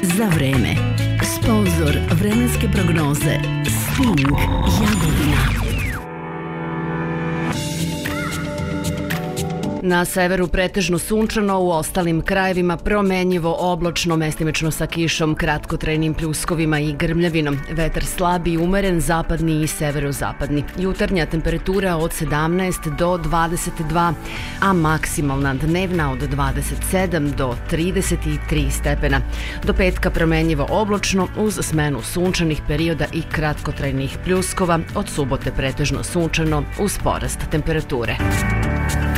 za vreme. Sponzor vremenske prognoze Sting Jagodina. Na severu pretežno sunčano, u ostalim krajevima promenjivo, oblačno, mestimično sa kišom, kratkotrajnim pljuskovima i grmljavinom. Vetar slab i umeren, zapadni i severozapadni. Jutarnja temperatura od 17 do 22, a maksimalna dnevna od 27 do 33 stepena. Do petka promenjivo oblačno uz smenu sunčanih perioda i kratkotrajnih pljuskova, od subote pretežno sunčano uz porast temperature.